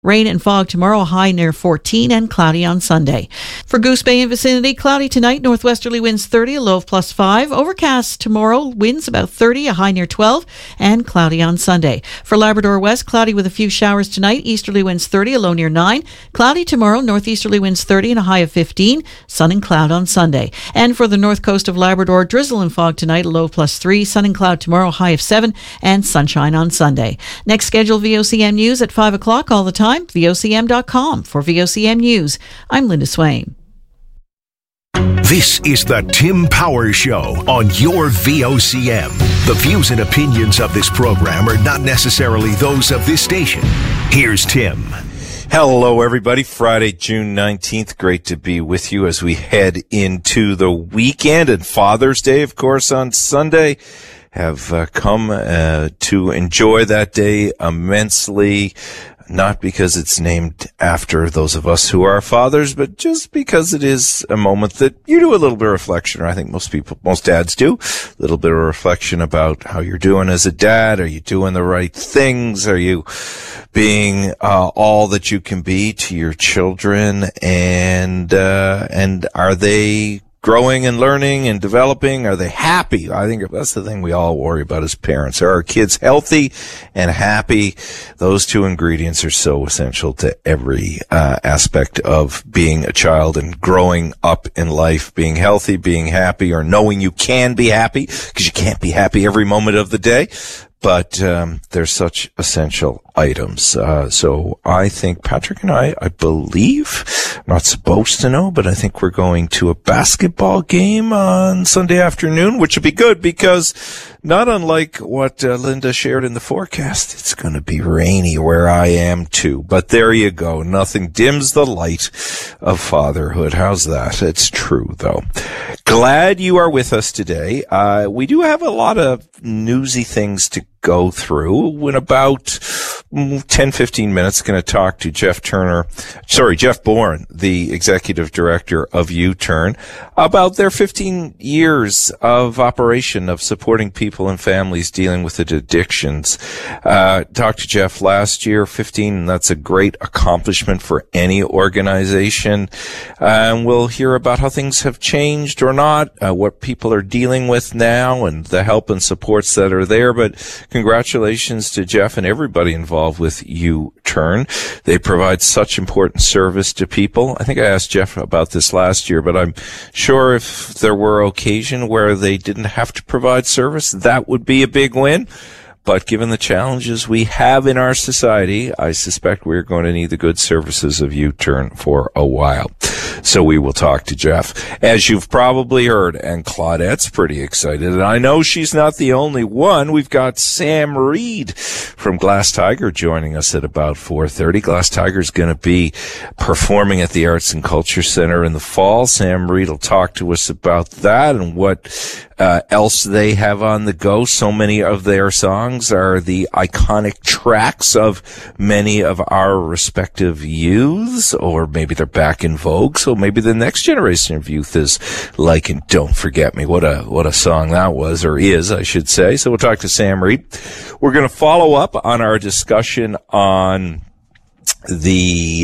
Rain and fog tomorrow, high near 14 and cloudy on Sunday. For Goose Bay and vicinity, cloudy tonight, northwesterly winds 30, a low of +5. Overcast tomorrow, winds about 30, a high near 12, and cloudy on Sunday. For Labrador West, cloudy with a few showers tonight, easterly winds 30, a low near 9. Cloudy tomorrow, northeasterly winds 30 and a high of 15, sun and cloud on Sunday. And for the north coast of Labrador, drizzle and fog tonight, a low of +3, sun and cloud tomorrow, high of 7, and sunshine on Sunday. Next scheduled VOCM news at 5 o'clock all the time. VOCM.com. For VOCM News, I'm Linda Swain. This is the Tim Power Show on your VOCM. The views and opinions of this program are not necessarily those of this station. Here's Tim. Hello, everybody. Friday, June 19th. Great to be with you as we head into the weekend. And Father's Day, of course, on Sunday. Have come to enjoy that day immensely. Not because it's named after those of us who are fathers, but just because it is a moment that you do a little bit of reflection, or I think most dads do, a little bit of reflection about how you're doing as a dad. Are you doing the right things? Are you being all that you can be to your children? And are they growing and learning and developing? Are they happy? I think that's the thing we all worry about as parents. Are our kids healthy and happy? Those two ingredients are so essential to every aspect of being a child and growing up in life. Being healthy, being happy, or knowing you can be happy, because you can't be happy every moment of the day. But they're such essential items. So I think Patrick and I believe, I'm not supposed to know, but I think we're going to a basketball game on Sunday afternoon, which would be good because not unlike what Linda shared in the forecast, it's going to be rainy where I am too. But there you go. Nothing dims the light of fatherhood. How's that? It's true, though. Glad you are with us today. We do have a lot of newsy things to go through. In about 10-15 minutes, going to talk to Jeff Bourne, the executive director of U-Turn, about their 15 years of operation of supporting people and families dealing with addictions. Talked to Jeff last year, 15, that's a great accomplishment for any organization. And we'll hear about how things have changed or not, what people are dealing with now, and the help and supports that are there. But congratulations to Jeff and everybody involved with U-Turn. They provide such important service to people. I think I asked Jeff about this last year, but I'm sure if there were occasion where they didn't have to provide service, that would be a big win. But given the challenges we have in our society, I suspect we're going to need the good services of U-Turn for a while. So we will talk to Jeff. As you've probably heard, and Claudette's pretty excited, and I know she's not the only one. We've got Sam Reed from Glass Tiger joining us at about 4:30. Glass Tiger's going to be performing at the Arts and Culture Center in the fall. Sam Reed will talk to us about that and what else they have on the go. So many of their songs are the iconic tracks of many of our respective youths, or maybe they're back in vogue. So maybe the next generation of youth is like, and Don't Forget Me. What a song that was, or is, I should say. So we'll talk to Sam Reed. We're going to follow up on our discussion on the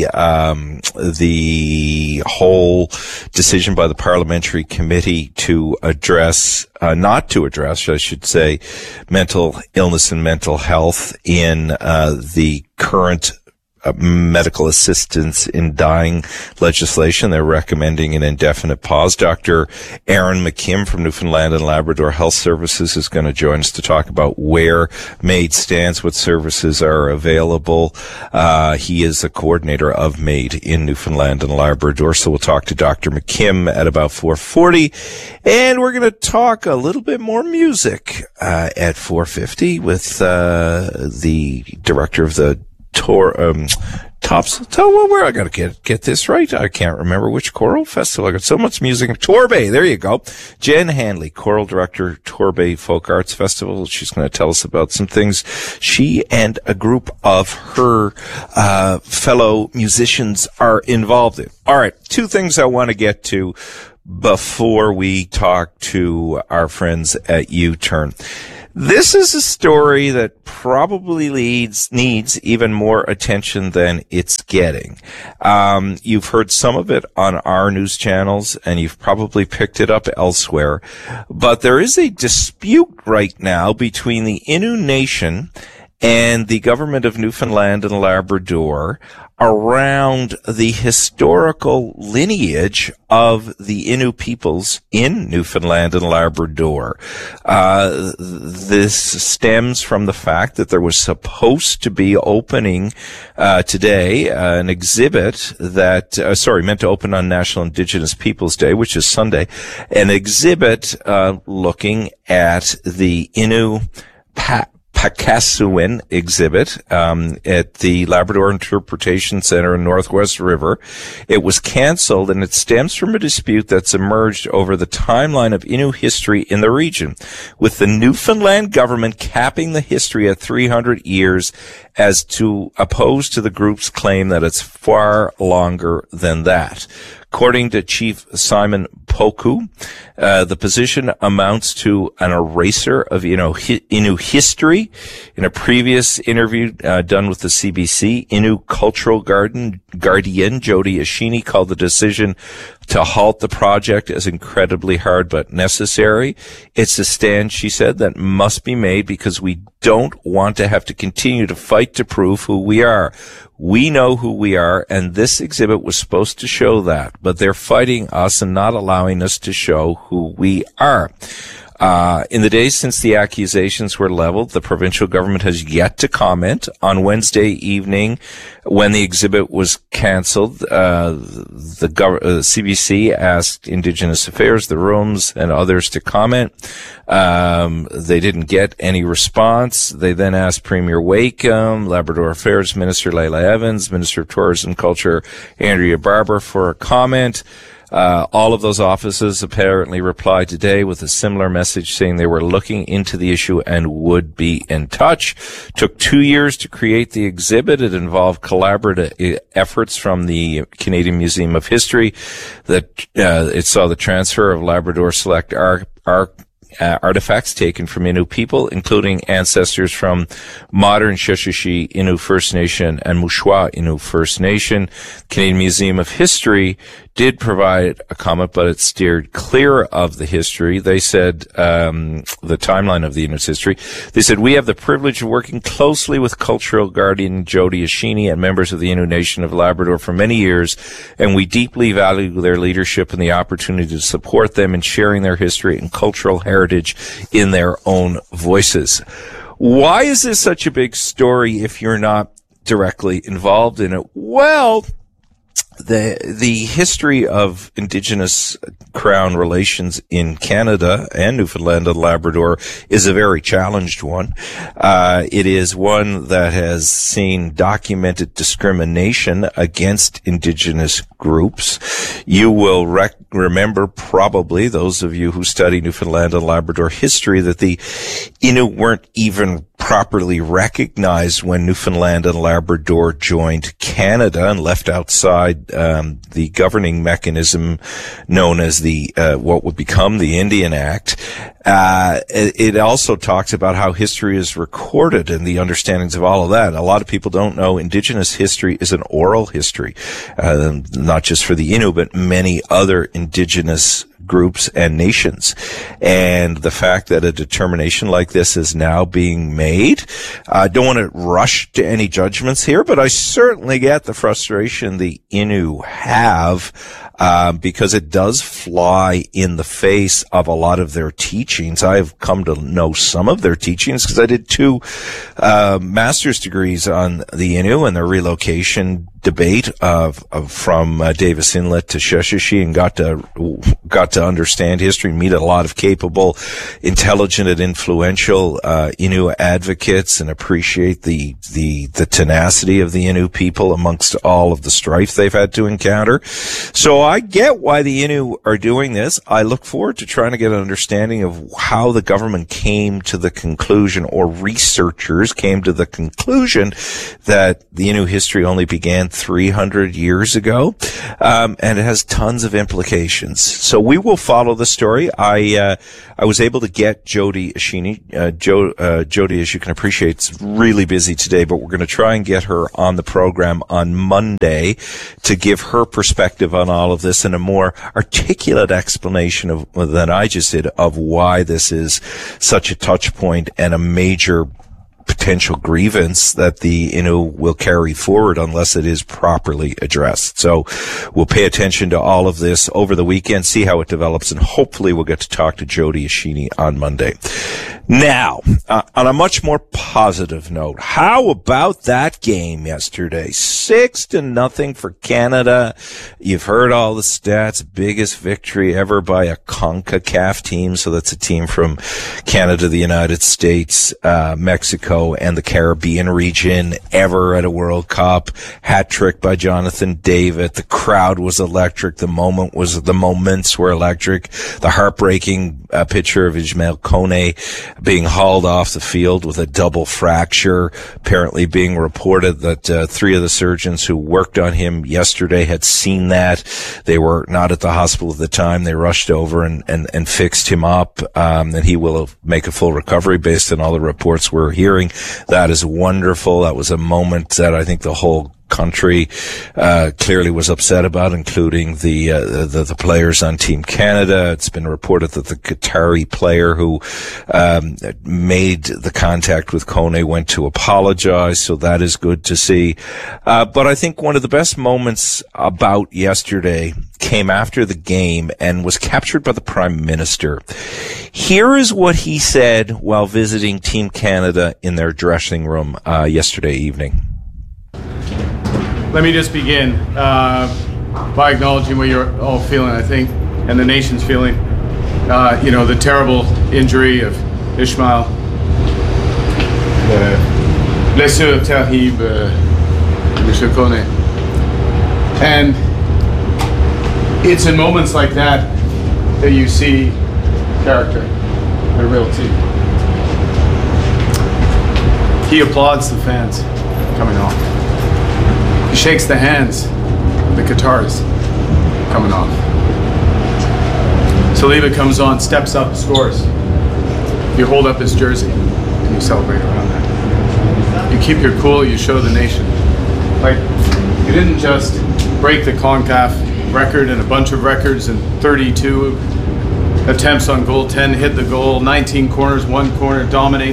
whole decision by the parliamentary committee to not to address, I should say, mental illness and mental health in the current medical assistance in dying legislation. They're recommending an indefinite pause. Dr. Aaron McKim from Newfoundland and Labrador Health Services is going to join us to talk about where MAID stands, what services are available. He is a coordinator of MAID in Newfoundland and Labrador. So we'll talk to Dr. McKim at about 4:40. And we're going to talk a little bit more music at 4:50 with the director of the where I gotta get this right. I can't remember which choral festival. I got so much music. Torbay, there you go. Jen Hanley, choral director, Torbay Folk Arts Festival. She's going to tell us about some things she and a group of her fellow musicians are involved in. All right, two things I want to get to before we talk to our friends at U-Turn. This is a story that probably needs even more attention than it's getting. You've heard some of it on our news channels, and you've probably picked it up elsewhere. But there is a dispute right now between the Innu Nation and the government of Newfoundland and Labrador around the historical lineage of the Innu peoples in Newfoundland and Labrador. This stems from the fact that there was supposed to be opening today an exhibit that, meant to open on National Indigenous Peoples Day, which is Sunday, an exhibit looking at the Innu Pakasuin exhibit at the Labrador Interpretation Center in Northwest River. It was canceled, and it stems from a dispute that's emerged over the timeline of Innu history in the region, with the Newfoundland government capping the history at 300 years as to opposed to the group's claim that it's far longer than that. According to Chief Simon Poku, the position amounts to an eraser of Innu history. In a previous interview done with the CBC, Innu Cultural Guardian Jody Ashini called the decision to halt the project as incredibly hard but necessary. It's a stand, she said, that must be made because we don't want to have to continue to fight to prove who we are. We know who we are, and this exhibit was supposed to show that, but they're fighting us and not allowing us to show who we are. In the days since the accusations were leveled, the provincial government has yet to comment. On Wednesday evening, when the exhibit was cancelled, the CBC asked Indigenous Affairs, the Rooms, and others to comment. They didn't get any response. They then asked Premier Wakeham, Labrador Affairs Minister Layla Evans, Minister of Tourism and Culture Andrea Barber for a comment. All of those offices apparently replied today with a similar message saying they were looking into the issue and would be in touch. Took 2 years to create the exhibit. It involved collaborative efforts from the Canadian Museum of History. It saw the transfer of Labrador Select artifacts taken from Innu people, including ancestors from modern Sheshatshiu Innu First Nation and Mushwa Innu First Nation. Canadian Museum of History did provide a comment, but it steered clear of the history. They said, the timeline of the Innu's history. They said, we have the privilege of working closely with cultural guardian Jody Ashini and members of the Innu Nation of Labrador for many years, and we deeply value their leadership and the opportunity to support them in sharing their history and cultural heritage in their own voices. Why is this such a big story if you're not directly involved in it? Well, the history of Indigenous Crown relations in Canada and Newfoundland and Labrador is a very challenged one. It is one that has seen documented discrimination against Indigenous groups. You will remember, probably, those of you who study Newfoundland and Labrador history, that the Innu weren't even properly recognized when Newfoundland and Labrador joined Canada and left outside the governing mechanism known as the what would become the Indian Act. It also talks about how history is recorded and the understandings of all of that. A lot of people don't know Indigenous history is an oral history, not just for the Innu, but many other Indigenous groups and nations. And the fact that a determination like this is now being made, I don't want to rush to any judgments here, but I certainly get the frustration the Innu have, because it does fly in the face of a lot of their teachings. I've come to know some of their teachings because I did 2 master's degrees on the Innu and their relocation debate from Davis Inlet to Sheshatshiu, and got to understand history and meet a lot of capable, intelligent, and influential Innu advocates, and appreciate the tenacity of the Innu people amongst all of the strife they've had to encounter. So I get why the Innu are doing this. I look forward to trying to get an understanding of how the government came to the conclusion, or researchers came to the conclusion, that the Innu history only began 300 years ago, and it has tons of implications. So we will follow the story. I was able to get Jody Ashini. Jody, as you can appreciate, is really busy today, but we're going to try and get her on the program on Monday to give her perspective on all of this and a more articulate explanation than I just did of why this is such a touch point and a major potential grievance that the Innu will carry forward unless it is properly addressed. So we'll pay attention to all of this over the weekend, see how it develops, and hopefully we'll get to talk to Jody Ashini on Monday. Now, on a much more positive note, how about that game yesterday? 6-0 for Canada. You've heard all the stats. Biggest victory ever by a CONCACAF team. So that's a team from Canada, the United States, Mexico, and the Caribbean region ever at a World Cup. Hat trick by Jonathan David. The crowd was electric. The moments were electric. The heartbreaking picture of Ismail Kone being hauled off the field with a double fracture, apparently being reported that 3 of the surgeons who worked on him yesterday had seen that. They were not at the hospital at the time. They rushed over and fixed him up, and he will make a full recovery based on all the reports we're hearing. That is wonderful. That was a moment that I think the whole country clearly was upset about, including the players on Team Canada. It's been reported that the Qatari player who made the contact with Kone went to apologize, so that is good to see. But I think one of the best moments about yesterday came after the game and was captured by the Prime Minister. Here is what he said while visiting Team Canada in their dressing room yesterday evening. Let me just begin by acknowledging what you're all feeling, I think, and the nation's feeling. The terrible injury of Ismail, the blessure terrible, Monsieur Kone. And it's in moments like that that you see character, a real team. He applauds the fans coming off. He shakes the hands of the Qataris coming off. Saliba comes on, steps up, scores. You hold up his jersey and you celebrate around that. You keep your cool, you show the nation. Like, you didn't just break the CONCACAF record and a bunch of records and 32 attempts on goal, 10 hit the goal, 19 corners, 1 corner, dominate,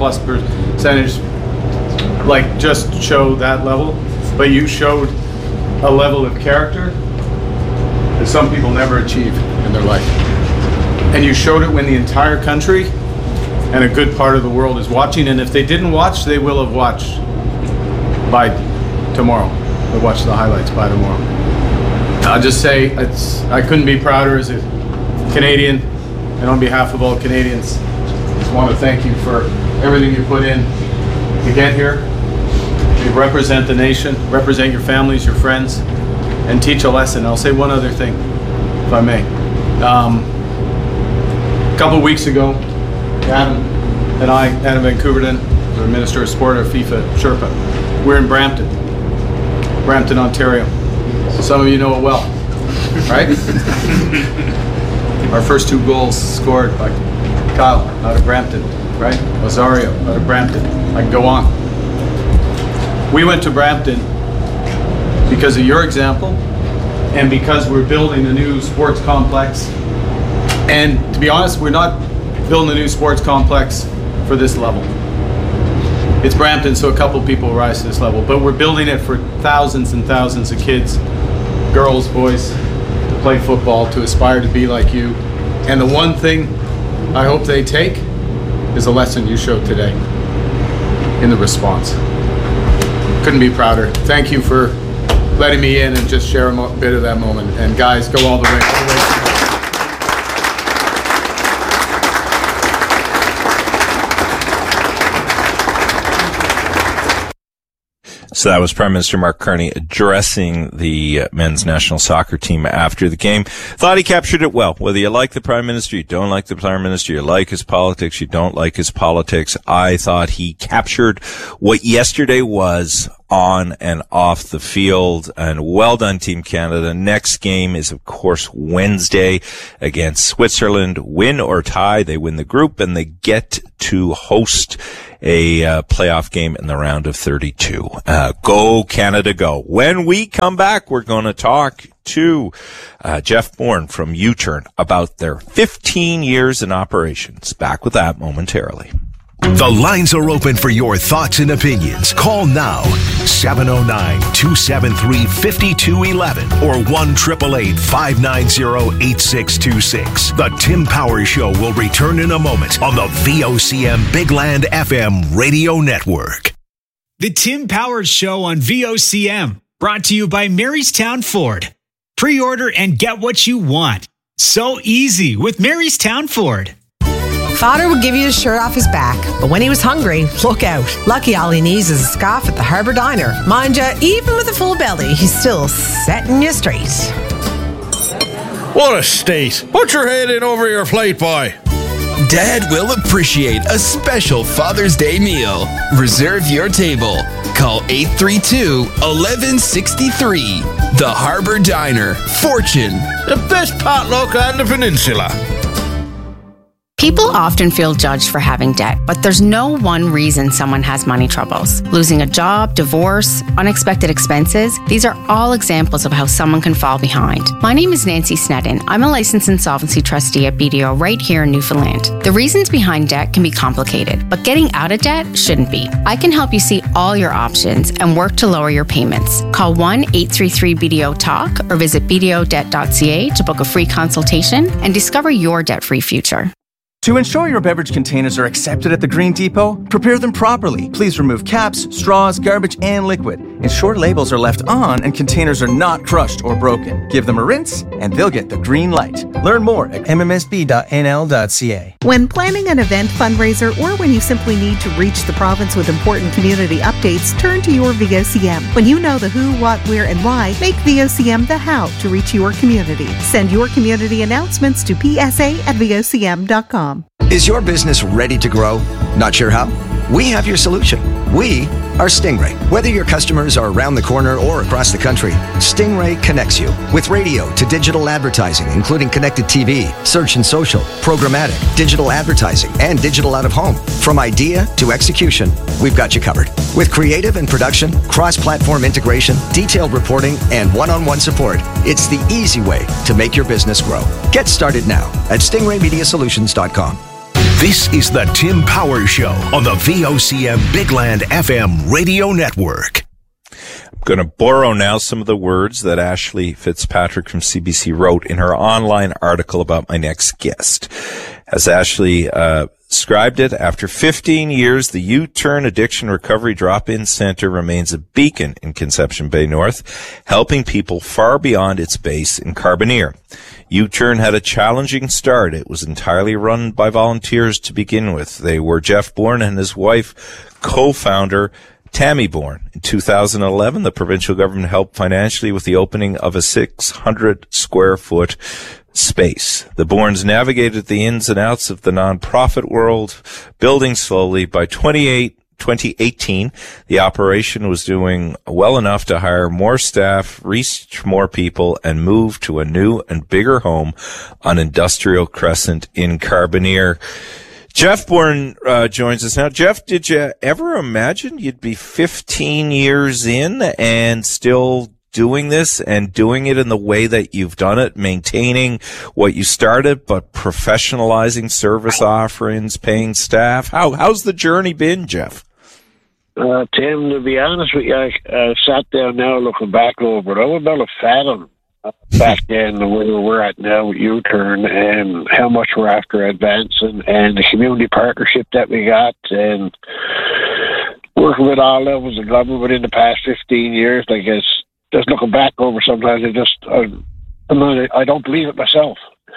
70+%. Like, just show that level. But you showed a level of character that some people never achieve in their life. And you showed it when the entire country and a good part of the world is watching. And if they didn't watch, they will have watched by tomorrow. They'll watch the highlights by tomorrow. I'll just say I couldn't be prouder as a Canadian, and on behalf of all Canadians, I just want to thank you for everything you put in to get here. You represent the nation, represent your families, your friends, and teach a lesson. I'll say one other thing, if I may. A couple of weeks ago, Adam Van Couverden, the Minister of Sport, our FIFA Sherpa, we're in Brampton, Ontario. Some of you know it well, right? Our first 2 goals scored by Kyle out of Brampton, right? Osario out of Brampton. I can go on. We went to Brampton because of your example and because we're building a new sports complex. And to be honest, we're not building a new sports complex for this level. It's Brampton, so a couple people rise to this level, but we're building it for thousands and thousands of kids, girls, boys, to play football, to aspire to be like you. And the one thing I hope they take is a lesson you showed today in the response. Couldn't be prouder. Thank you for letting me in and just share a bit of that moment. And guys, go all the way. So that was Prime Minister Mark Carney addressing the men's national soccer team after the game. Thought he captured it well. Whether you like the Prime Minister, you don't like the Prime Minister, you like his politics, you don't like his politics, I thought he captured what yesterday was on and off the field. And well done, Team Canada. Next game is, of course, Wednesday against Switzerland. Win or tie, they win the group, and they get to host a playoff game in the round of 32. Go Canada, go. When we come back, we're going to talk to Jeff Bourne from U-Turn about their 15 years in operations. Back with that momentarily. The lines are open for your thoughts and opinions. Call now, 709-273-5211 or 1-888-590-8626. The Tim Powers Show will return in a moment on the VOCM Big Land FM radio network. The Tim Powers Show on VOCM, brought to you by Marystown Ford. Pre-order and get what you want. So easy with Marystown Ford. Father would give you his shirt off his back, but when he was hungry, look out. Lucky all he needs is a scarf at the Harbour Diner. Mind ya, even with a full belly, he's still setting you straight. What a state. Put your head in over your plate, boy. Dad will appreciate a special Father's Day meal. Reserve your table. Call 832-1163. The Harbour Diner. Fortune. The best potluck on the peninsula. People often feel judged for having debt, but there's no one reason someone has money troubles. Losing a job, divorce, unexpected expenses, these are all examples of how someone can fall behind. My name is Nancy Sneddon. I'm a licensed insolvency trustee at BDO right here in Newfoundland. The reasons behind debt can be complicated, but getting out of debt shouldn't be. I can help you see all your options and work to lower your payments. Call 1-833-BDO-TALK or visit bdodebt.ca to book a free consultation and discover your debt-free future. To ensure your beverage containers are accepted at the Green Depot, prepare them properly. Please remove caps, straws, garbage, and liquid. Ensure labels are left on and containers are not crushed or broken. Give them a rinse, and they'll get the green light. Learn more at mmsb.nl.ca. When planning an event, fundraiser, or when you simply need to reach the province with important community updates, turn to your VOCM. When you know the who, what, where, and why, make VOCM the how to reach your community. Send your community announcements to psa@vocm.com. Is your business ready to grow? Not sure how? We have your solution. We are Stingray. Whether your customers are around the corner or across the country, Stingray connects you with radio to digital advertising, including connected TV, search and social, programmatic, digital advertising, and digital out of home. From idea to execution, we've got you covered. With creative and production, cross-platform integration, detailed reporting, and one-on-one support, it's the easy way to make your business grow. Get started now at stingraymediasolutions.com. This is the Tim Powers Show on the VOCM Big Land FM radio network. I'm going to borrow now some of the words that Ashley Fitzpatrick from CBC wrote in her online article about my next guest. As Ashley described it, after 15 years, the U-Turn Addiction Recovery Drop-In Center remains a beacon in Conception Bay North, helping people far beyond its base in Carbonear. U-Turn had a challenging start. It was entirely run by volunteers to begin with. They were Jeff Bourne and his wife, co-founder Tammy Bourne. In 2011, the provincial government helped financially with the opening of a 600 square foot space. The Bournes navigated the ins and outs of the nonprofit world, building slowly. By 2018, the operation was doing well enough to hire more staff, reach more people, and move to a new and bigger home on Industrial Crescent in Carbonear. Jeff Bourne joins us now. Jeff, did you ever imagine you'd be 15 years in and still doing this and doing it in the way that you've done it, maintaining what you started, but professionalizing service offerings, paying staff? How's the journey been, Jeff? Tim, to be honest with you, I sat there now looking back over it. I would not have fathomed back then the way we're at now with U-Turn and how much we're after advancing and the community partnership that we got and working with all levels of government within the past 15 years. I guess just looking back over sometimes I don't believe it myself.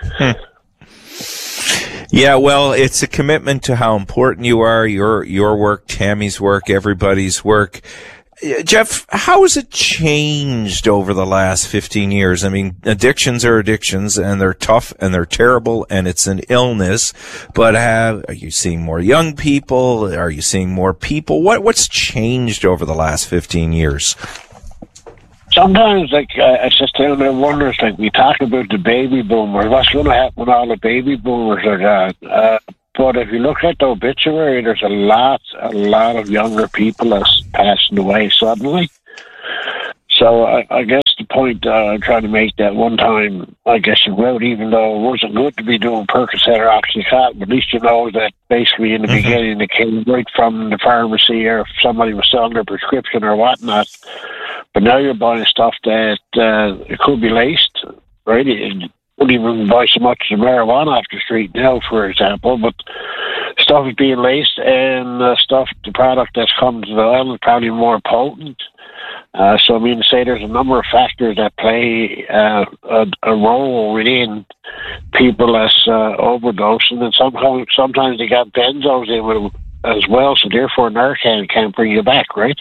Yeah, well, it's a commitment to how important you are, your work, Tammy's work, everybody's work. Jeff, how has it changed over the last 15 years? I mean, addictions are addictions, and they're tough, and they're terrible, and it's an illness. But are you seeing more young people? Are you seeing more people? What's changed over the last 15 years? Sometimes, I just tell them, wonders, we talk about the baby boomers. What's going to happen when all the baby boomers are gone? But if you look at the obituary, there's a lot of younger people that's passing away suddenly. So I guess the point I'm trying to make, that one time, I guess you wrote, even though it wasn't good to be doing Percocet or Oxycontin, but at least you know that basically in the beginning it came right from the pharmacy, or if somebody was selling their prescription or whatnot. But now you're buying stuff that it could be laced, right? You wouldn't even buy so much of marijuana off the street now, for example, but stuff is being laced, and the product that's come to the island is probably more potent. So I mean to say, there's a number of factors that play a role within people that's overdosing, and sometimes they got benzos in with them as well, so therefore Narcan can't bring you back, right?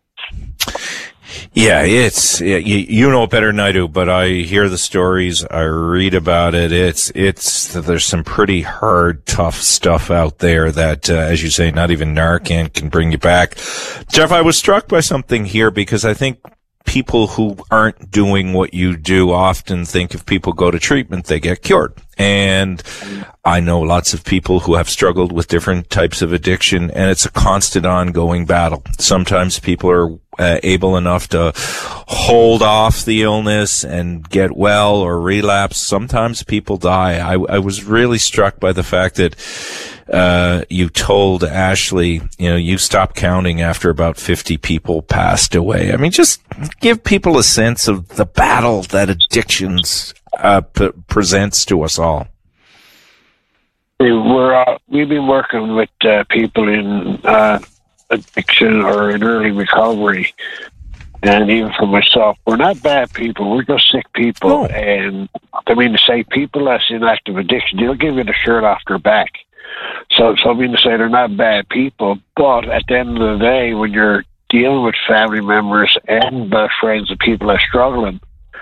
Yeah, you know better than I do, but I hear the stories, I read about it. There's some pretty hard, tough stuff out there that, as you say, not even Narcan can bring you back. Jeff, I was struck by something here, because I think people who aren't doing what you do often think if people go to treatment, they get cured. And I know lots of people who have struggled with different types of addiction, and it's a constant ongoing battle. Sometimes people are able enough to hold off the illness and get well or relapse. Sometimes people die. I was really struck by the fact that you told Ashley, you stopped counting after about 50 people passed away. I mean, just give people a sense of the battle that addictions presents to us all. We've been working with people in addiction or in early recovery, and even for myself, we're not bad people. We're just sick people. Oh. And I mean to say, people that's in active addiction, they'll give you the shirt off their back. So I mean to say, they're not bad people. But at the end of the day, when you're dealing with family members and friends of people that are struggling,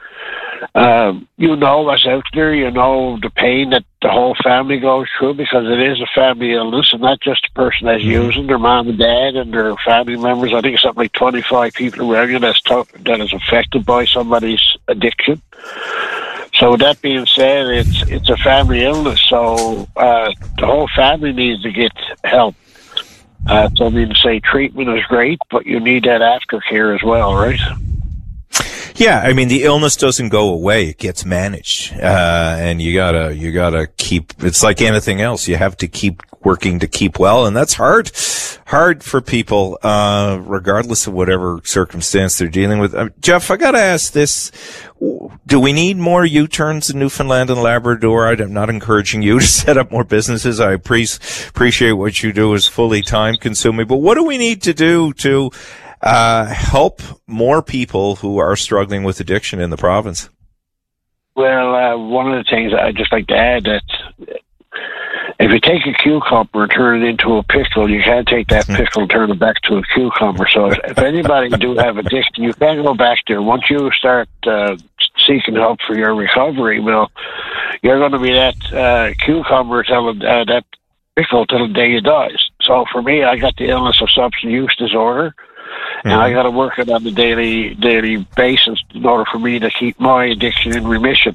what's out there, the pain that the whole family goes through, because it is a family illness, and not just the person that's using, their mom and dad and their family members. I think it's something like 25 people around you that is affected by somebody's addiction. So with that being said, it's a family illness, so the whole family needs to get help. So I mean to say, treatment is great, but you need that aftercare as well, right? Yeah, I mean, the illness doesn't go away. It gets managed. And you gotta keep, it's like anything else. You have to keep working to keep well. And that's hard for people, regardless of whatever circumstance they're dealing with. Jeff, I gotta ask this. Do we need more U-turns in Newfoundland and Labrador? I'm not encouraging you to set up more businesses. I appreciate what you do is fully time consuming, but what do we need to do to help more people who are struggling with addiction in the province? Well, one of the things I'd just like to add, that if you take a cucumber and turn it into a pickle, you can't take that pickle and turn it back to a cucumber. So if anybody do have addiction, you can't go back there. Once you start seeking help for your recovery, well, you're going to be that cucumber till that pickle till the day you die. So for me, I got the illness of substance use disorder. And I got to work it on a daily basis in order for me to keep my addiction in remission.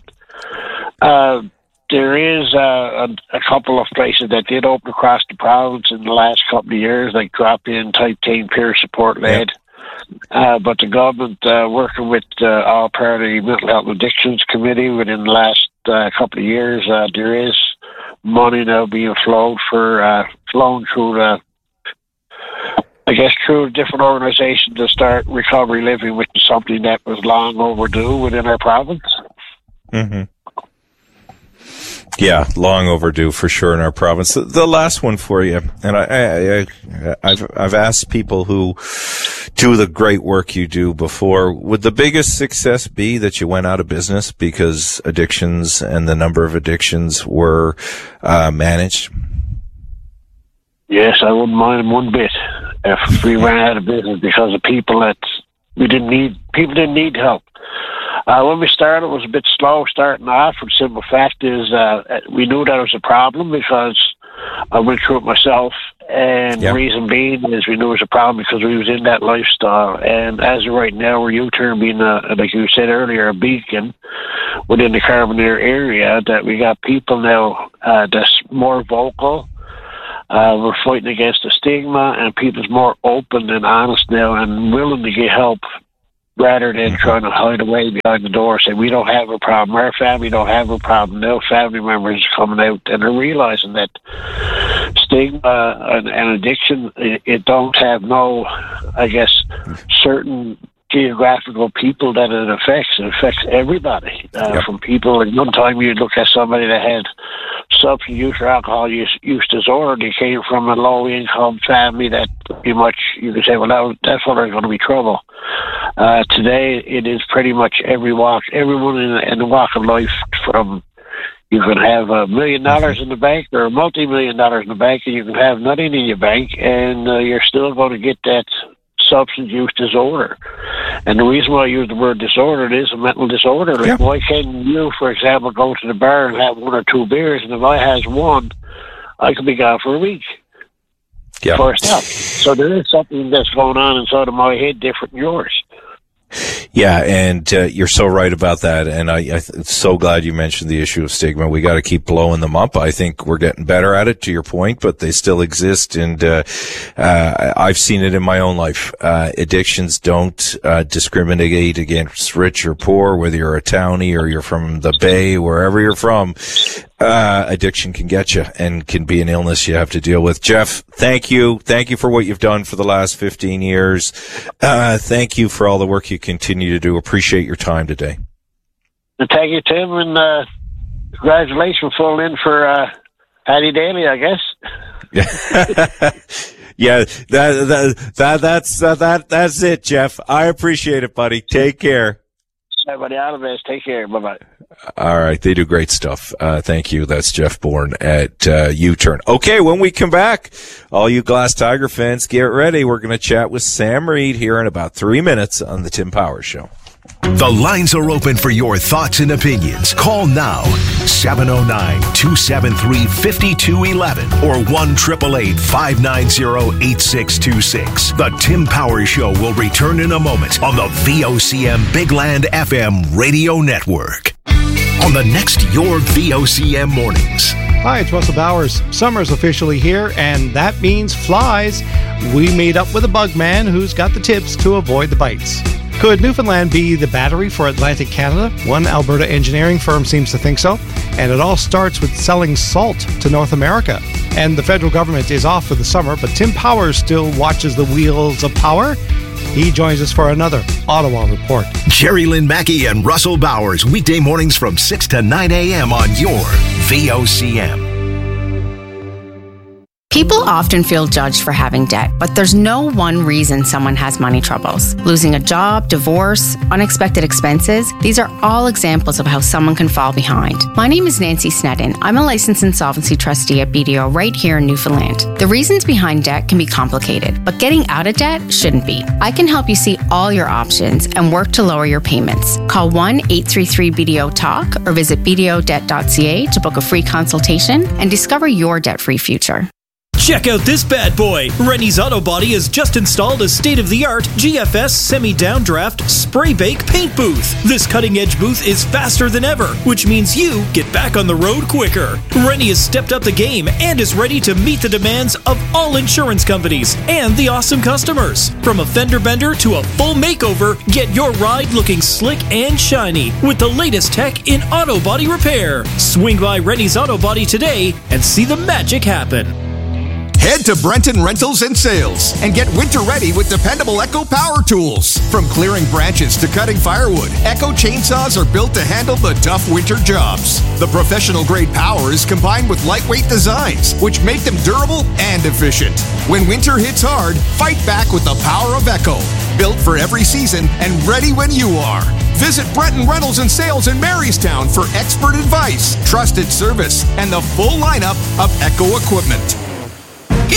There is a couple of places that did open across the province in the last couple of years, like drop-in type team peer support led. But the government, working with All Party Mental Health Addictions Committee within the last couple of years, there is money now being flown through through different organizations to start recovery living, which is something that was long overdue within our province. Mm-hmm. Yeah, long overdue for sure in our province. The last one for you, and I've asked people who do the great work you do before, would the biggest success be that you went out of business because addictions and the number of addictions were managed? Yes, I wouldn't mind them one bit if we ran out of business because of people that didn't need help. When we started, it was a bit slow starting off. The simple fact is we knew that was a problem because I went through it myself. And the reason being is we knew it was a problem because we was in that lifestyle. And as of right now, we're U-turn being, like you said earlier, a beacon within the Carbonear area, that we got people now that's more vocal. We're fighting against the stigma, and people's more open and honest now and willing to get help rather than trying to hide away behind the door, say, we don't have a problem, our family don't have a problem. No family members are coming out, and they're realizing that stigma and addiction, it don't have no, I guess, certain geographical people that it affects. It affects everybody. From people, at one time you'd look at somebody that had substance use or alcohol use disorder. They came from a low income family that pretty much you could say, well, that's where there's going to be trouble. Today it is pretty much everyone in the walk of life. From you can have $1 million in the bank or $multi-million in the bank, and you can have nothing in your bank, and you're still going to get that substance use disorder. And the reason why I use the word disorder, it is a mental disorder. Like, why can't you, for example, go to the bar and have 1 or 2 beers, and if I has one, I could be gone for a week. First up. So there is something that's going on inside of my head different than yours. Yeah, and you're so right about that, and I'm so glad you mentioned the issue of stigma. We got to keep blowing them up. I think we're getting better at it, to your point, but they still exist, and I've seen it in my own life. Addictions don't discriminate against rich or poor, whether you're a townie or you're from the Bay, wherever you're from. Addiction can get you and can be an illness you have to deal with. Jeff, thank you. Thank you for what you've done for the last 15 years. Thank you for all the work you continue to do. Appreciate your time today. Thank you, Tim, and congratulations for filling in for Paddy Daly, I guess. Yeah, that's it, Jeff. I appreciate it, buddy. Take care. Everybody, all the best. Take care. Bye-bye. All right. They do great stuff. Thank you. That's Jeff Bourne at U-Turn. Okay. When we come back, all you Glass Tiger fans, get ready. We're going to chat with Sam Reed here in about 3 minutes on the Tim Powers Show. The lines are open for your thoughts and opinions. Call now, 709-273-5211 or 1-888-590-8626. The Tim Powers Show will return in a moment on the VOCM Big Land FM radio network. On the next Your VOCM Mornings. Hi, it's Russell Bowers. Summer's officially here, and that means flies. We meet up with a bug man who's got the tips to avoid the bites. Could Newfoundland be the battery for Atlantic Canada? One Alberta engineering firm seems to think so. And it all starts with selling salt to North America. And the federal government is off for the summer, but Tim Powers still watches the wheels of power. He joins us for another Ottawa Report. Jerry Lynn Mackey and Russell Bowers, weekday mornings from 6 to 9 a.m. on your VOCM. People often feel judged for having debt, but there's no one reason someone has money troubles. Losing a job, divorce, unexpected expenses, these are all examples of how someone can fall behind. My name is Nancy Snedden. I'm a licensed insolvency trustee at BDO right here in Newfoundland. The reasons behind debt can be complicated, but getting out of debt shouldn't be. I can help you see all your options and work to lower your payments. Call 1-833-BDO-TALK or visit bdodebt.ca to book a free consultation and discover your debt-free future. Check out this bad boy. Rennie's Auto Body has just installed a state-of-the-art GFS semi-downdraft spray bake paint booth. This cutting-edge booth is faster than ever, which means you get back on the road quicker. Rennie has stepped up the game and is ready to meet the demands of all insurance companies and the awesome customers. From a fender bender to a full makeover, get your ride looking slick and shiny with the latest tech in auto body repair. Swing by Rennie's Auto Body today and see the magic happen. Head to Brenton Rentals and Sales and get winter ready with dependable Echo power tools. From clearing branches to cutting firewood, Echo chainsaws are built to handle the tough winter jobs. The professional grade power is combined with lightweight designs, which make them durable and efficient. When winter hits hard, fight back with the power of Echo. Built for every season and ready when you are. Visit Brenton Rentals and Sales in Marystown for expert advice, trusted service, and the full lineup of Echo equipment.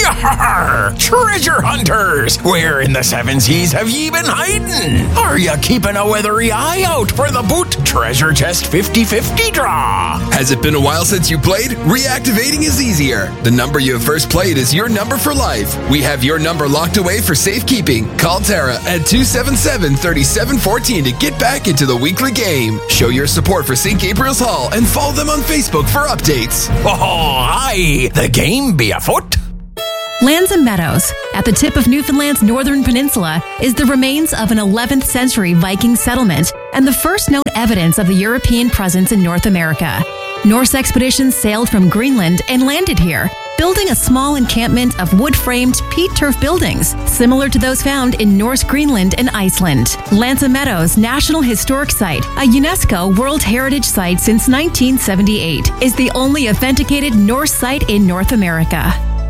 Yar! Treasure hunters! Where in the seven seas have ye been hiding? Are ya keeping a weathery eye out for the Boot Treasure Chest 50-50 draw? Has it been a while since you played? Reactivating is easier. The number you have first played is your number for life. We have your number locked away for safekeeping. Call Tara at 277-3714 to get back into the weekly game. Show your support for St. Gabriel's Hall and follow them on Facebook for updates. Oh, aye! The game be afoot! Lands and Meadows, at the tip of Newfoundland's northern peninsula, is the remains of an 11th century Viking settlement and the first known evidence of the European presence in North America. Norse expeditions sailed from Greenland and landed here, building a small encampment of wood-framed peat turf buildings, similar to those found in Norse Greenland and Iceland. Lands and Meadows National Historic Site, a UNESCO World Heritage Site since 1978, is the only authenticated Norse site in North America.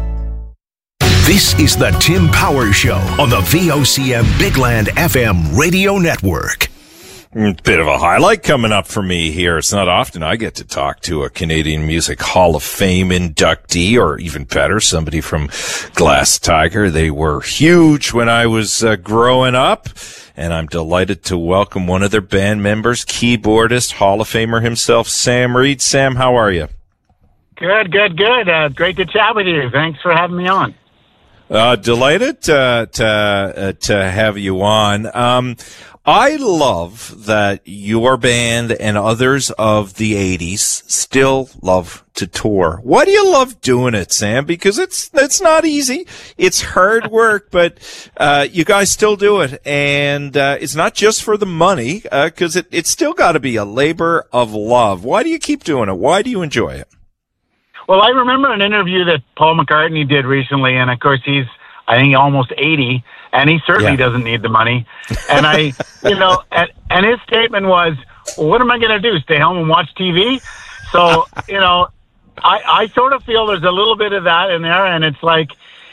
This is the Tim Powers Show on the VOCM Bigland FM radio network. Bit of a highlight coming up for me here. It's not often I get to talk to a Canadian Music Hall of Fame inductee, or even better, somebody from Glass Tiger. They were huge when I was growing up, and I'm delighted to welcome one of their band members, keyboardist, Hall of Famer himself, Sam Reid. Sam, how are you? Good. Great to chat with you. Thanks for having me on. Delighted to have you on. I love that your band and others of the 80s still love to tour. Why do you love doing it, Sam? Because it's not easy. It's hard work, but you guys still do it. And it's not just for the money, because it's still got to be a labor of love. Why do you keep doing it? Why do you enjoy it? Well, I remember an interview that Paul McCartney did recently, and of course he's, I think, almost 80, and he certainly doesn't need the money. And and his statement was, well, what am I going to do, stay home and watch TV? So, I sort of feel there's a little bit of that in there, and it's like,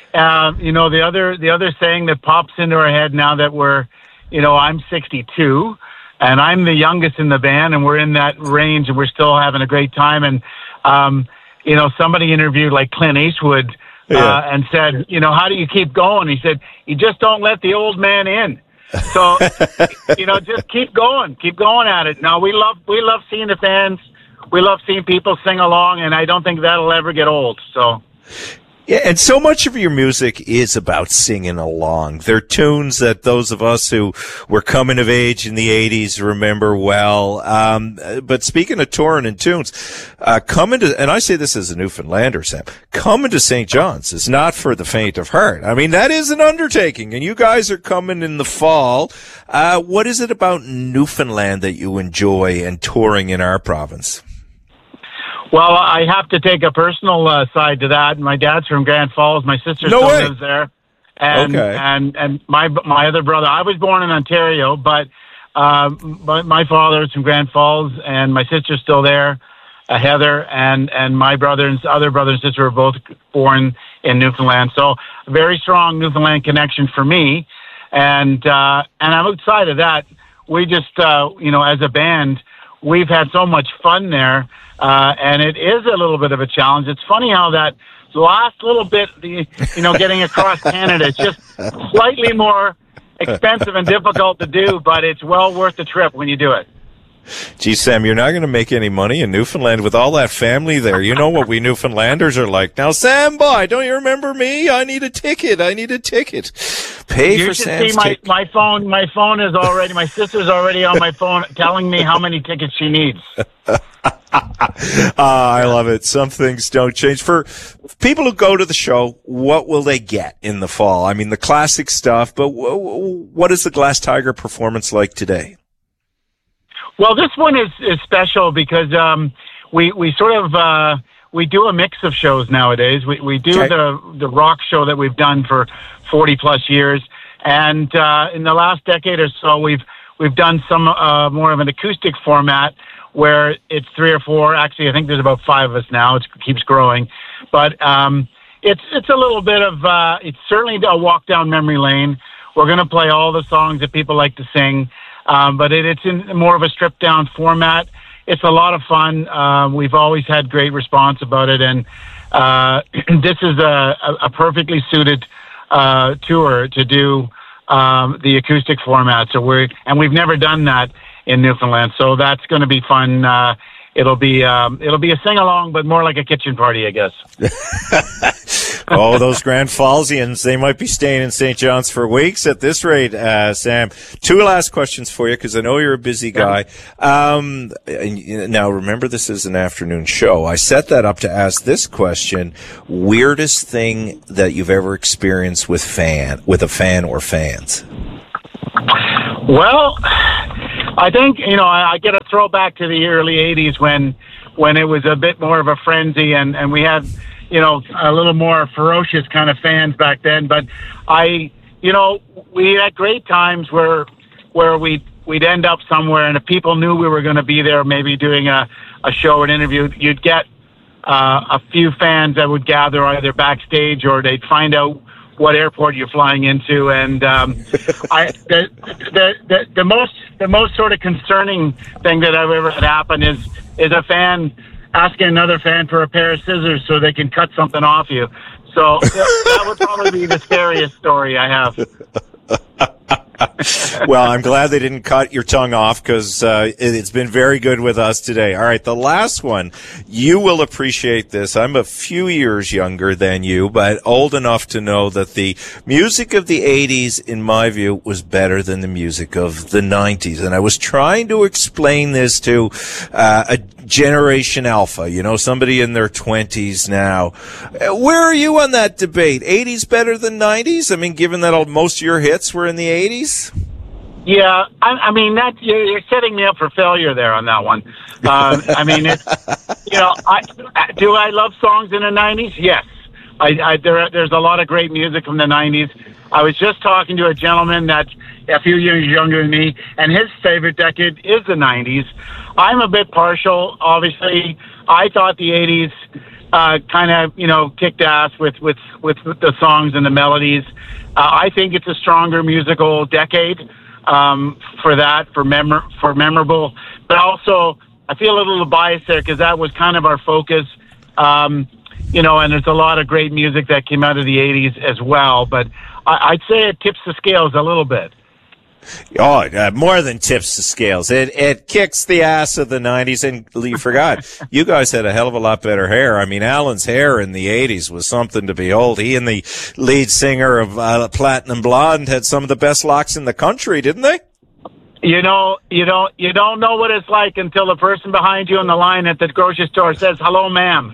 the other saying that pops into our head now that we're, I'm 62, and I'm the youngest in the band, and we're in that range, and we're still having a great time. And, somebody interviewed like Clint Eastwood and said, how do you keep going? He said, you just don't let the old man in. So, just keep going at it. Now, we love seeing the fans. We love seeing people sing along, and I don't think that'll ever get old. So. Yeah, and so much of your music is about singing along. They're tunes that those of us who were coming of age in the 80s remember well. But speaking of touring and tunes, and I say this as a Newfoundlander, Sam, coming to St. John's is not for the faint of heart. I mean, that is an undertaking, and you guys are coming in the fall. What is it about Newfoundland that you enjoy and touring in our province? Well, I have to take a personal side to that. My dad's from Grand Falls. My sister still lives there. And my other brother, I was born in Ontario, but my father is from Grand Falls, and my sister's still there, Heather, and my other brother and sister were both born in Newfoundland. So a very strong Newfoundland connection for me. And outside of that, we just, as a band, we've had so much fun there. And it is a little bit of a challenge. It's funny how that last little bit, getting across Canada, it's just slightly more expensive and difficult to do, but it's well worth the trip when you do it. Gee, Sam, you're not going to make any money in Newfoundland with all that family there. You know what we Newfoundlanders are like. Now, Sam, boy, don't you remember me? I need a ticket. Pay you for Sam's ticket. My phone is already, my sister's already on my phone telling me how many tickets she needs. I love it. Some things don't change. For people who go to the show, what will they get in the fall? I mean, the classic stuff, but what is the Glass Tiger performance like today? Well, this one is special because we sort of we do a mix of shows nowadays. We do the rock show that we've done for 40 plus years, and in the last decade or so, we've done some more of an acoustic format where it's 3 or 4. Actually, I think there's about 5 of us now. It keeps growing, but it's a little bit of it's certainly a walk down memory lane. We're going to play all the songs that people like to sing. But it's in more of a stripped down format. It's a lot of fun. We've always had great response about it, and this is a perfectly suited tour to do the acoustic format. So we've never done that in Newfoundland, so that's going to be fun. It'll be a sing-along, but more like a kitchen party, I guess. Oh, those Grand Fallsians, they might be staying in St. John's for weeks at this rate, Sam. Two last questions for you, because I know you're a busy guy. Now, remember, this is an afternoon show. I set that up to ask this question: weirdest thing that you've ever experienced with a fan or fans? Well, I think, I get a throwback to the early 80s when it was a bit more of a frenzy and we had, a little more ferocious kind of fans back then. But we had great times where we'd end up somewhere, and if people knew we were going to be there, maybe doing a show or an interview, you'd get a few fans that would gather either backstage or they'd find out what airport you're flying into, and the most sort of concerning thing that I've ever had happen is a fan asking another fan for a pair of scissors so they can cut something off you. So that would probably be the scariest story I have. Well, I'm glad they didn't cut your tongue off, because it's been very good with us today. All right, the last one. You will appreciate this. I'm a few years younger than you, but old enough to know that the music of the 80s, in my view, was better than the music of the 90s. And I was trying to explain this to a Generation Alpha, somebody in their 20s now. Where are you on that debate? 80s better than 90s? I mean, given that most of your hits were in the 80s? Yeah, I mean, you're setting me up for failure there on that one. I mean, do I love songs in the 90s? Yes. There's a lot of great music from the 90s. I was just talking to a gentleman that's a few years younger than me, and his favorite decade is the 90s. I'm a bit partial. Obviously, I thought the 80s kind of, kicked ass with the songs and the melodies. I think it's a stronger musical decade for memorable. But also, I feel a little biased there because that was kind of our focus. And there's a lot of great music that came out of the 80s as well. But I'd say it tips the scales a little bit. Oh, more than tips the scales. It kicks the ass of the 90s. And you forgot, you guys had a hell of a lot better hair. I mean, Alan's hair in the 80s was something to behold. He and the lead singer of Platinum Blonde had some of the best locks in the country, didn't they? You don't know what it's like until the person behind you on the line at the grocery store says, "Hello, ma'am."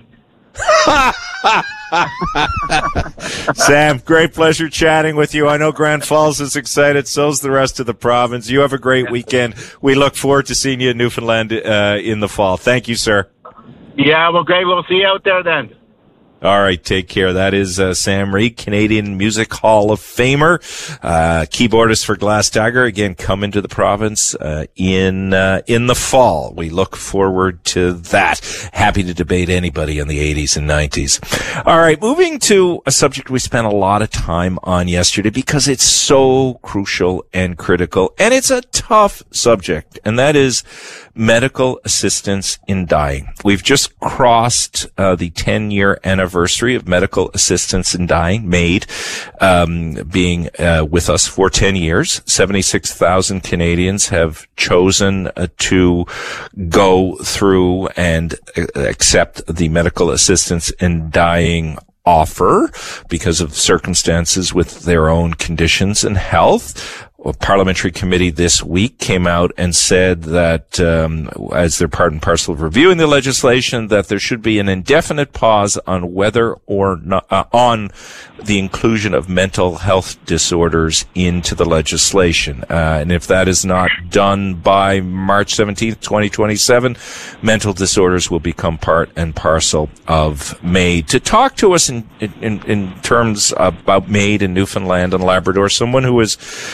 Sam, great pleasure chatting with you. I know Grand Falls is excited. So's the rest of the province. You have a great weekend. We look forward to seeing you in Newfoundland in the fall. Thank you, sir. Yeah, well, great. We'll see you out there then. All right, take care. That is Sam Reid, Canadian Music Hall of Famer, keyboardist for Glass Tiger. Again, coming to the province in the fall. We look forward to that. Happy to debate anybody in the 80s and 90s. All right, moving to a subject we spent a lot of time on yesterday because it's so crucial and critical, and it's a tough subject, and that is medical assistance in dying. We've just crossed the 10-year anniversary of medical assistance in dying, MAID, being with us for 10 years. 76,000 Canadians have chosen to go through and accept the medical assistance in dying offer because of circumstances with their own conditions and health. A parliamentary committee this week came out and said that, as they're part and parcel of reviewing the legislation, that there should be an indefinite pause on whether or not, on the inclusion of mental health disorders into the legislation. And if that is not done by March 17th, 2027, mental disorders will become part and parcel of MAID. To talk to us in terms about MAID in Newfoundland and Labrador, someone who is very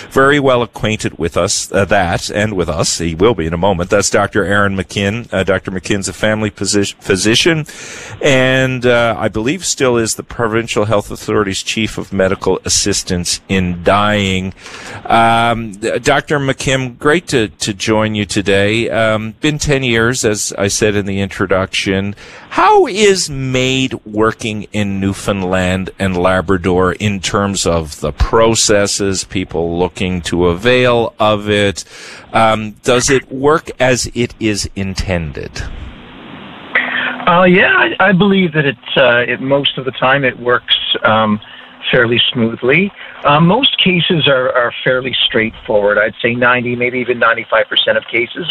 well acquainted with us, and with us. He will be in a moment. That's Dr. Aaron McKinn. Dr. McKinn's a family physician, and I believe still is the Provincial Health Authority's Chief of Medical Assistance in Dying. Dr. McKinn, great to join you today. Been 10 years, as I said in the introduction. How is MAID working in Newfoundland and Labrador in terms of the processes, people looking to avail of it? Does it work as it is intended? I believe that it most of the time it works fairly smoothly. Most cases are fairly straightforward. I'd say 90, maybe even 95% of cases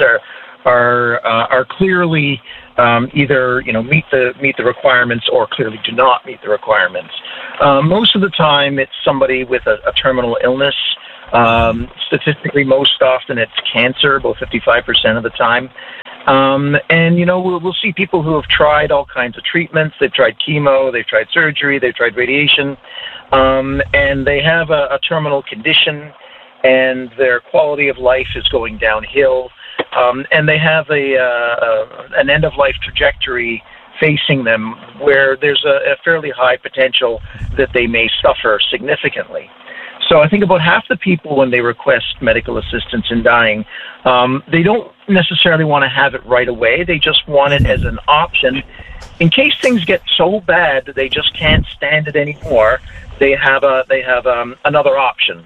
are clearly either meet the requirements or clearly do not meet the requirements. Most of the time, it's somebody with a terminal illness. Statistically, most often it's cancer, about 55% of the time. And we'll see people who have tried all kinds of treatments. They've tried chemo, they've tried surgery, they've tried radiation, and they have a terminal condition, and their quality of life is going downhill. And they have an end-of-life trajectory facing them where there's a fairly high potential that they may suffer significantly. So I think about half the people, when they request medical assistance in dying, they don't necessarily want to have it right away. They just want it as an option. In case things get so bad that they just can't stand it anymore, they have another option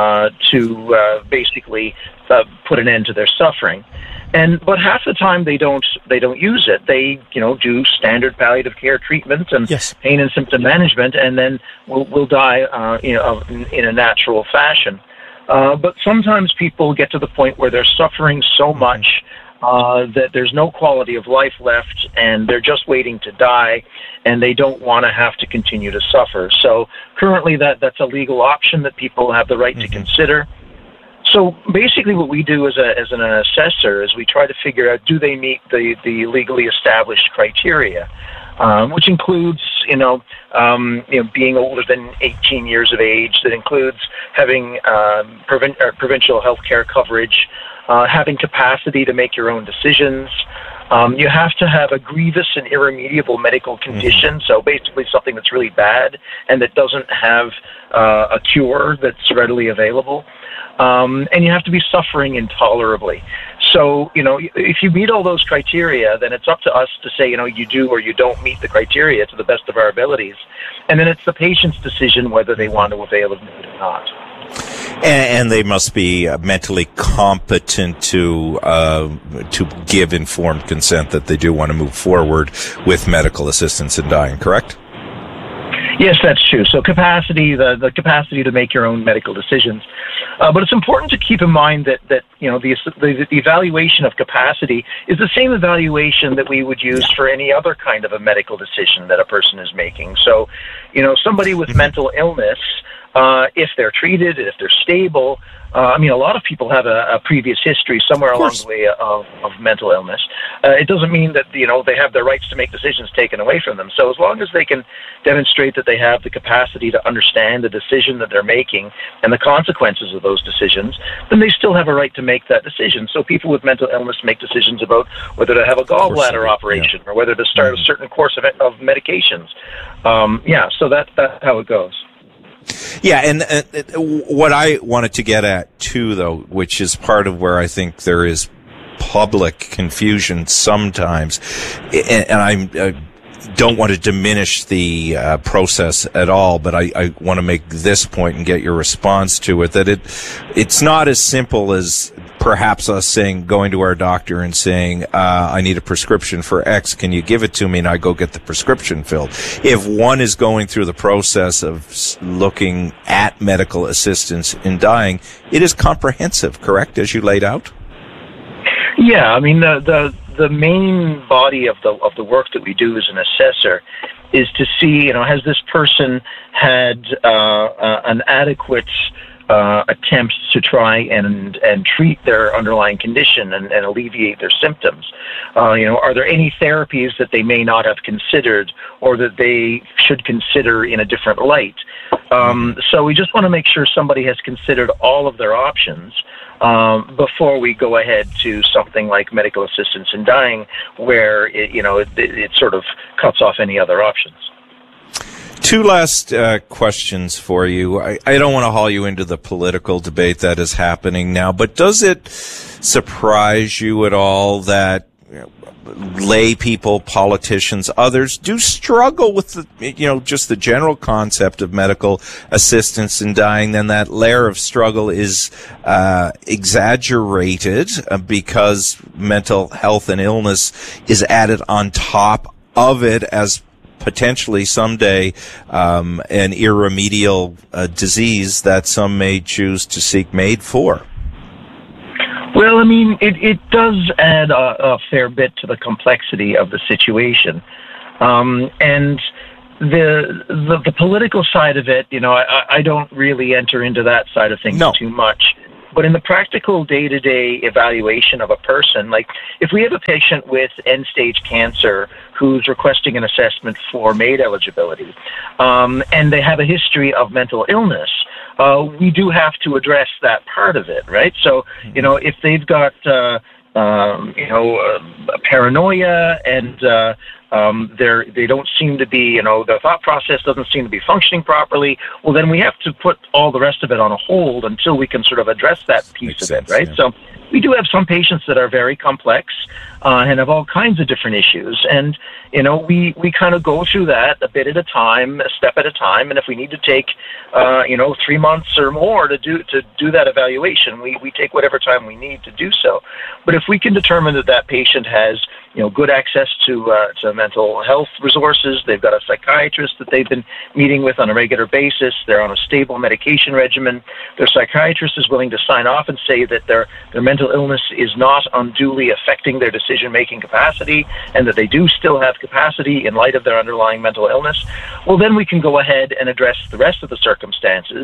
to basically put an end to their suffering. But half the time they don't use it. They do standard palliative care treatment and pain and symptom management, and then will die in a natural fashion. But sometimes people get to the point where they're suffering so much that there's no quality of life left, and they're just waiting to die, and they don't want to have to continue to suffer. So currently that's a legal option that people have the right to consider. So basically what we do as an assessor is we try to figure out, do they meet the legally established criteria, which includes, being older than 18 years of age. That includes having provincial health care coverage, having capacity to make your own decisions. You have to have a grievous and irremediable medical condition, so basically something that's really bad and that doesn't have a cure that's readily available. And you have to be suffering intolerably. So, if you meet all those criteria, then it's up to us to say, you do or you don't meet the criteria to the best of our abilities. And then it's the patient's decision whether they want to avail of it or not. And they must be mentally competent to give informed consent that they do want to move forward with medical assistance in dying, correct? Yes, that's true. So capacity, the capacity to make your own medical decisions. But it's important to keep in mind that the evaluation of capacity is the same evaluation that we would use for any other kind of a medical decision that a person is making. So, somebody with mental illness, if they're treated, if they're stable, a lot of people have a previous history somewhere along the way of mental illness. It doesn't mean that, they have their rights to make decisions taken away from them. So as long as they can demonstrate that they have the capacity to understand the decision that they're making and the consequences of those decisions, then they still have a right to make that decision. So people with mental illness make decisions about whether to have a gallbladder operation or whether to start a certain course of medications. So that's how it goes. Yeah, and what I wanted to get at, too, though, which is part of where I think there is public confusion sometimes, and I don't want to diminish the process at all, but I want to make this point and get your response to it, that it's not as simple as perhaps us going to our doctor and saying, I need a prescription for X, can you give it to me? And I go get the prescription filled. If one is going through the process of looking at medical assistance in dying, it is comprehensive, correct, as you laid out? Yeah, the main body of the work that we do as an assessor is to see, has this person had an adequate attempt to try and treat their underlying condition and alleviate their symptoms. Are there any therapies that they may not have considered or that they should consider in a different light? So we just want to make sure somebody has considered all of their options before we go ahead to something like medical assistance in dying, where it sort of cuts off any other options. Two last questions for you. I don't want to haul you into the political debate that is happening now, but does it surprise you at all that lay people, politicians, others do struggle with just the general concept of medical assistance in dying? Then that layer of struggle is exaggerated because mental health and illness is added on top of it as potentially someday an irremediable disease that some may choose to seek MAID for. Well, I mean, it does add a fair bit to the complexity of the situation. And the political side of it, I don't really enter into that side of things too much. But in the practical day-to-day evaluation of a person, like if we have a patient with end-stage cancer who's requesting an assessment for MAID eligibility, and they have a history of mental illness, we do have to address that part of it, right? So, if they've got, paranoia and they don't seem to be, their thought process doesn't seem to be functioning properly, well, then we have to put all the rest of it on a hold until we can sort of address that piece of it, right? Yeah. So we do have some patients that are very complex and have all kinds of different issues. And, we kind of go through that a bit at a time, a step at a time. And if we need to take, 3 months or more to do that evaluation, we take whatever time we need to do so. But if we can determine that patient has, good access to mental health resources, they've got a psychiatrist that they've been meeting with on a regular basis, they're on a stable medication regimen, their psychiatrist is willing to sign off and say that their mental illness is not unduly affecting their decision-making capacity and that they do still have capacity in light of their underlying mental illness, well, then we can go ahead and address the rest of the circumstances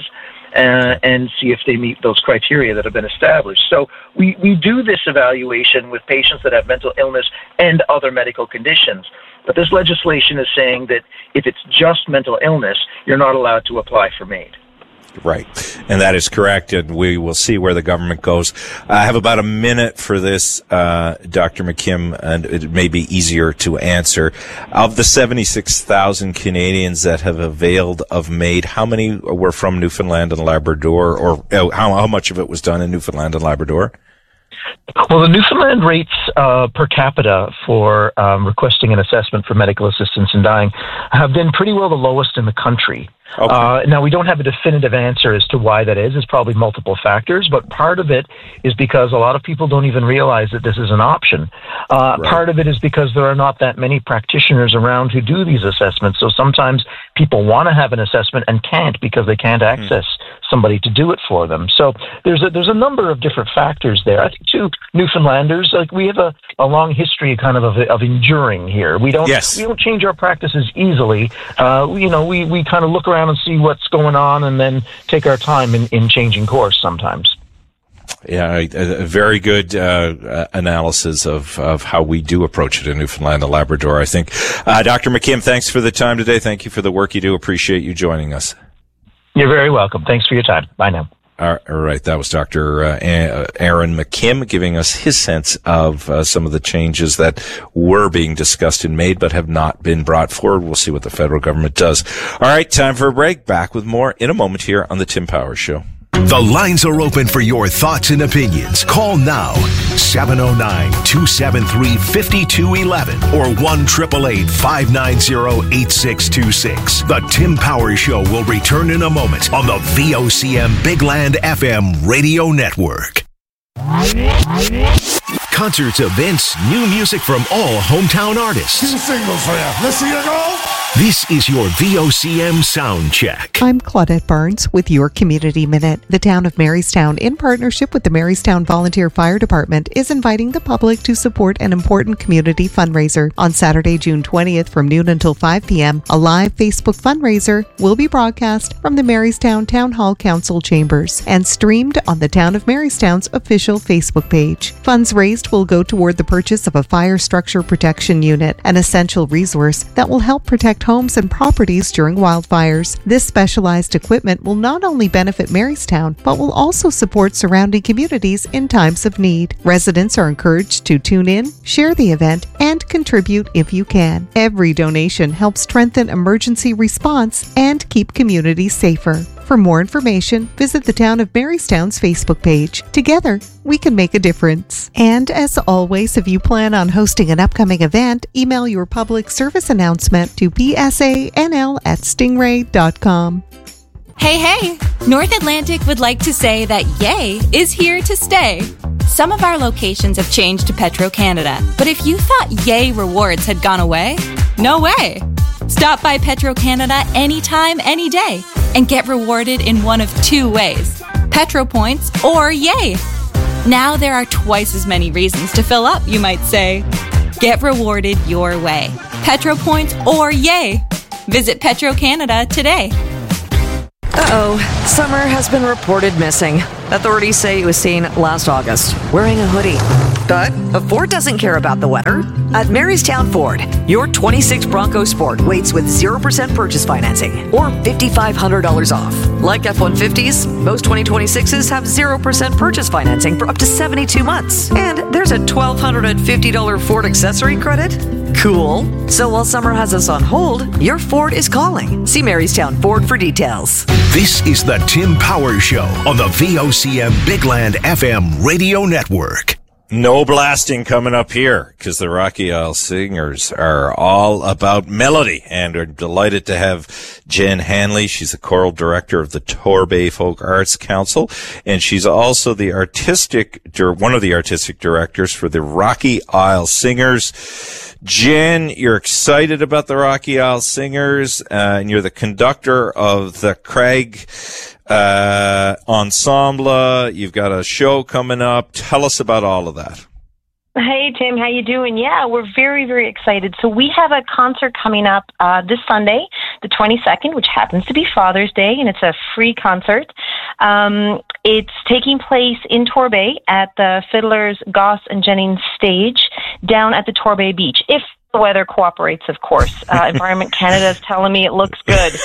and see if they meet those criteria that have been established. So we do this evaluation with patients that have mental illness and other medical conditions. But this legislation is saying that if it's just mental illness, you're not allowed to apply for MAID. Right. And that is correct. And we will see where the government goes. I have about a minute for this, Dr. McKim, and it may be easier to answer. Of the 76,000 Canadians that have availed of MAID, how many were from Newfoundland and Labrador, or how much of it was done in Newfoundland and Labrador? Well, the Newfoundland rates per capita for requesting an assessment for medical assistance in dying have been pretty well the lowest in the country. Okay. Now, we don't have a definitive answer as to why that is. It's probably multiple factors, but part of it is because a lot of people don't even realize that this is an option. Right. Part of it is because there are not that many practitioners around who do these assessments, so sometimes people want to have an assessment and can't because they can't access somebody to do it for them. So there's a number of different factors there. I think, too, Newfoundlanders, like we have a long history kind of enduring here. We don't change our practices easily. We kind of look around and see what's going on and then take our time in changing course sometimes. Yeah, a very good analysis of how we do approach it in Newfoundland and Labrador, I think. Dr. McKim, thanks for the time today. Thank you for the work you do. Appreciate you joining us. You're very welcome. Thanks for your time. Bye now. All right. That was Dr. Aaron McKim giving us his sense of some of the changes that were being discussed in MAID but have not been brought forward. We'll see what the federal government does. All right. Time for a break. Back with more in a moment here on The Tim Powers Show. The lines are open for your thoughts and opinions. Call now, 709-273-5211 or 1-888-590-8626. The Tim Powers Show will return in a moment on the VOCM Big Land FM radio network. Concerts, events, new music from all hometown artists. 2 singles for you. Let's see you go. This is your VOCM sound check. I'm Claudette Barnes with your Community Minute. The town of Marystown, in partnership with the Marystown Volunteer Fire Department, is inviting the public to support an important community fundraiser. On Saturday, June 20th from noon until 5 p.m., a live Facebook fundraiser will be broadcast from the Marystown Town Hall Council chambers and streamed on the Town of Marystown's official Facebook page. Funds raised will go toward the purchase of a fire structure protection unit, an essential resource that will help protect homes and properties during wildfires. This specialized equipment will not only benefit Marystown, but will also support surrounding communities in times of need. Residents are encouraged to tune in, share the event, and contribute if you can. Every donation helps strengthen emergency response and keep communities safer. For more information, visit the Town of Marystown's Facebook page. Together, we can make a difference. And as always, if you plan on hosting an upcoming event, email your public service announcement to psanl@stingray.com. Hey! North Atlantic would like to say that Yay is here to stay. Some of our locations have changed to Petro-Canada, but if you thought Yay rewards had gone away, no way. Stop by Petro-Canada anytime, any day, and get rewarded in one of two ways: Petro Points or Yay. Now there are twice as many reasons to fill up, you might say. Get rewarded your way. Petro Points or Yay. Visit Petro-Canada today. Summer has been reported missing. Authorities say it was seen last August, wearing a hoodie. But Ford doesn't care about the weather. At Marystown Ford, your 26 Bronco Sport waits with 0% purchase financing or $5,500 off. Like F-150s, most 2026s have 0% purchase financing for up to 72 months. And there's a $1,250 Ford accessory credit. Cool. So while summer has us on hold, your Ford is calling. See Marystown Ford for details. This is the Tim Power Show on the VOCM Bigland FM radio network. No blasting coming up here because the Rocky Isle Singers are all about melody, and are delighted to have Jen Hanley. She's the choral director of the Torbay Folk Arts Council, and she's also the one of the artistic directors for the Rocky Isle Singers. Jen, you're excited about the Rocky Isle Singers, and you're the conductor of the Craig Ensemble. You've got a show coming up. Tell us about all of that. Hey, Tim, how you doing? Yeah, we're very, very excited. So we have a concert coming up this Sunday, the 22nd, which happens to be Father's Day, and it's a free concert. It's taking place in Torbay at the Fiddlers, Goss and Jennings stage down at the Torbay Beach, if the weather cooperates, of course. Environment Canada is telling me it looks good.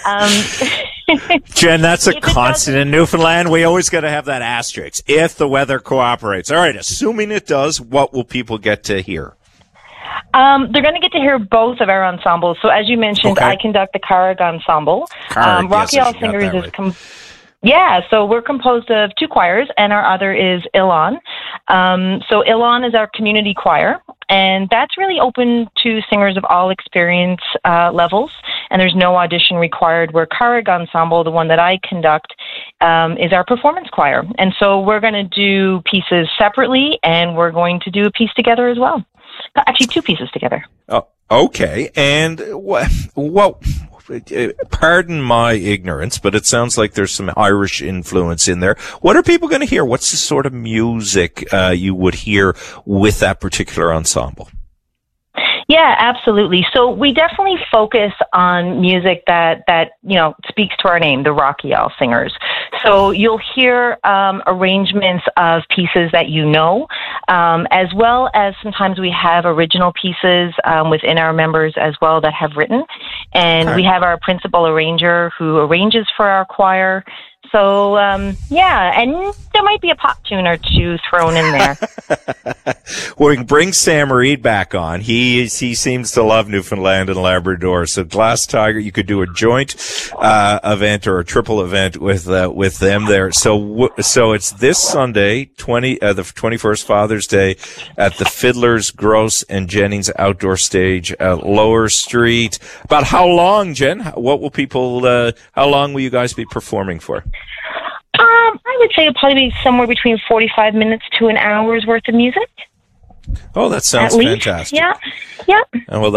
Jen, that's a constant in Newfoundland. We always got to have that asterisk, if the weather cooperates. All right, assuming it does, what will people get to hear? They're going to get to hear both of our ensembles. So as you mentioned, I conduct the Carrig Ensemble. Rocky Isle Singers is... so we're composed of two choirs, and our other is Ilan. So Ilan is our community choir, and that's really open to singers of all experience levels, and there's no audition required, where Carrig Ensemble, the one that I conduct, is our performance choir. And so we're going to do pieces separately, and we're going to do a piece together as well. Actually, two pieces together. Oh, okay. And what pardon my ignorance, but it sounds like there's some Irish influence in there. What are people going to hear? What's the sort of music you would hear with that particular ensemble? Yeah, absolutely. So we definitely focus on music that speaks to our name, the Rocky Isle Singers. So you'll hear arrangements of pieces that you know, as well as sometimes we have original pieces within our members as well that have written. And we have our principal arranger who arranges for our choir. So, and there might be a pop tune or two thrown in there. Well, we can bring Sam Reed back on. He seems to love Newfoundland and Labrador. So Glass Tiger, you could do a joint event or a triple event with them there. So it's this Sunday, the 21st, Father's Day, at the Fiddlers, Gross and Jennings outdoor stage at Lower Street. About how long, Jen? What will people? How long will you guys be performing for? I would say it'll probably be somewhere between 45 minutes to an hour's worth of music. Oh, that sounds fantastic. Yeah. And well,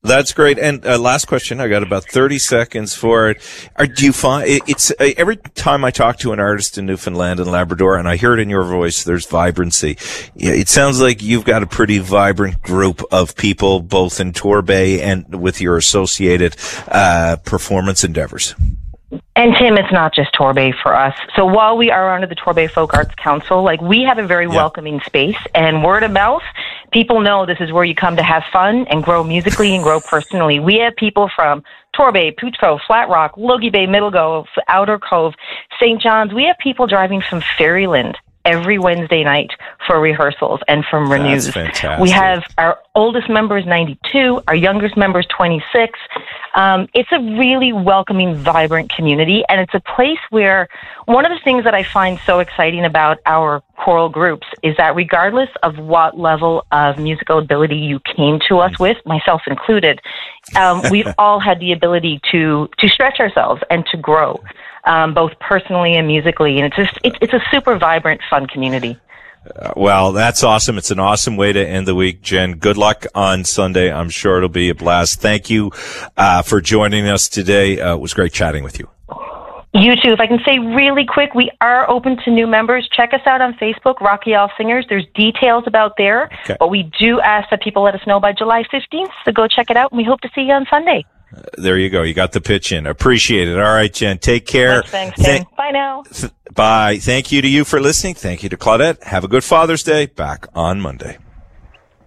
That's great. And last question, I got about 30 seconds for it. Do you find it's every time I talk to an artist in Newfoundland and Labrador, and I hear it in your voice, there's vibrancy. It sounds like you've got a pretty vibrant group of people, both in Torbay and with your associated performance endeavors. And Tim, it's not just Torbay for us. So while we are under the Torbay Folk Arts Council, like we have a very welcoming space, and word of mouth, people know this is where you come to have fun and grow musically and grow personally. We have people from Torbay, Pouch Cove, Flat Rock, Logie Bay, Middle Cove, Outer Cove, St. John's. We have people driving from Ferryland every Wednesday night for rehearsals and from Renews. That's fantastic. We have our oldest member is 92, our youngest member is 26. It's a really welcoming, vibrant community, and it's a place where one of the things that I find so exciting about our choral groups is that regardless of what level of musical ability you came to us with, myself included, we've all had the ability to stretch ourselves and to grow, both personally and musically, and it's a super vibrant, fun community. Well, that's awesome. It's an awesome way to end the week, Jen. Good luck on Sunday. I'm sure it'll be a blast. Thank you for joining us today. It was great chatting with you. You too. If I can say really quick, we are open to new members. Check us out on Facebook, Rocky Owl Singers. There's details about there, but we do ask that people let us know by July 15th, so go check it out, and we hope to see you on Sunday. There you go. You got the pitch in. Appreciate it. All right, Jen. Take care. Thanks, Tim. Bye now. Bye. Thank you to you for listening. Thank you to Claudette. Have a good Father's Day. Back on Monday.